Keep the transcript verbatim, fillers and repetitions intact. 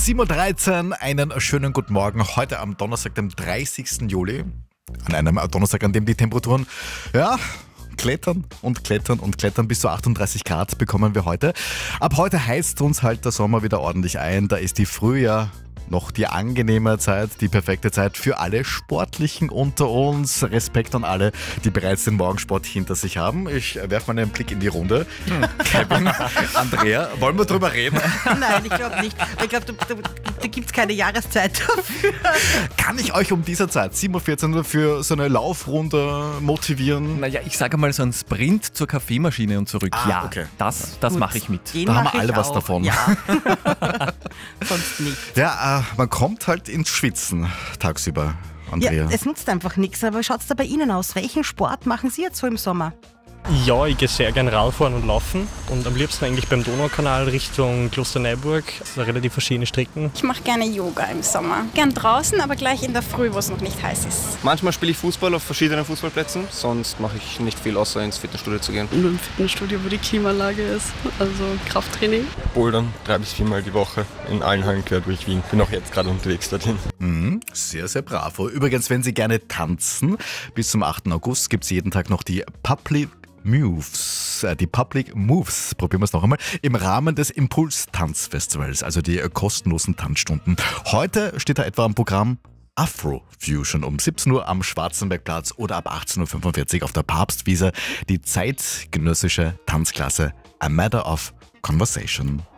sieben Uhr dreizehn, einen schönen guten Morgen. Heute am Donnerstag, dem dreißigsten Juli. An einem Donnerstag, an dem die Temperaturen, ja, klettern und klettern und klettern. Bis zu achtunddreißig Grad bekommen wir heute. Ab heute heizt uns halt der Sommer wieder ordentlich ein. Da ist die Frühjahr noch die angenehme Zeit, die perfekte Zeit für alle Sportlichen unter uns. Respekt an alle, die bereits den Morgensport hinter sich haben. Ich werfe mal einen Blick in die Runde. Hm. Kevin, Andrea, wollen wir drüber reden? Nein, ich glaube nicht. Ich glaube, da, da, da gibt es keine Jahreszeit dafür. Kann ich euch um diese Zeit, sieben Uhr vierzehn, für so eine Laufrunde motivieren? Naja, ich sage mal so einen Sprint zur Kaffeemaschine und zurück. Ah, ja, okay. das, das mache ich mit. Den Da haben mach wir alle ich was auch. davon. Ja. Sonst nicht. Ja, äh, man kommt halt ins Schwitzen tagsüber, Andrea. Ja, es nutzt einfach nichts. Aber schaut es da bei Ihnen aus? Welchen Sport machen Sie jetzt so im Sommer? Ja, ich gehe sehr gern Radfahren und laufen und am liebsten eigentlich beim Donaukanal Richtung Klosterneuburg. Das sind relativ verschiedene Strecken. Ich mache gerne Yoga im Sommer. Gern draußen, aber gleich in der Früh, wo es noch nicht heiß ist. Manchmal spiele ich Fußball auf verschiedenen Fußballplätzen, sonst mache ich nicht viel, außer ins Fitnessstudio zu gehen. Nur im Fitnessstudio, wo die Klimaanlage ist, also Krafttraining. Bouldern drei bis viermal die Woche in allen Hallen quer durch Wien. Bin auch jetzt gerade unterwegs dorthin. Mhm, sehr, sehr bravo. Übrigens, wenn Sie gerne tanzen, bis zum achten August gibt es jeden Tag noch die Public Moves, äh, die Public Moves, probieren wir es noch einmal, im Rahmen des Impuls-Tanzfestivals, also die äh, kostenlosen Tanzstunden. Heute steht da etwa am Programm Afrofusion um siebzehn Uhr am Schwarzenbergplatz oder ab achtzehn Uhr fünfundvierzig auf der Papstwiese die zeitgenössische Tanzklasse A Matter of Conversation.